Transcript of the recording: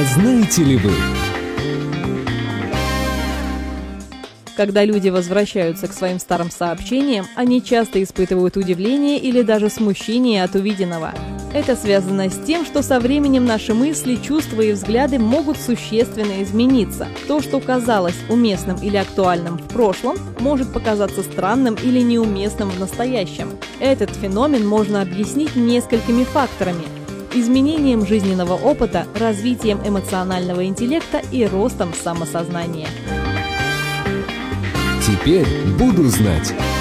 знаете ли вы? Когда люди возвращаются к своим старым сообщениям, они часто испытывают удивление или даже смущение от увиденного. Это связано с тем, что со временем наши мысли, чувства и взгляды могут существенно измениться. То, что казалось уместным или актуальным в прошлом, может показаться странным или неуместным в настоящем. Этот феномен можно объяснить несколькими факторами: изменением жизненного опыта, развитием эмоционального интеллекта и ростом самосознания. Теперь буду знать.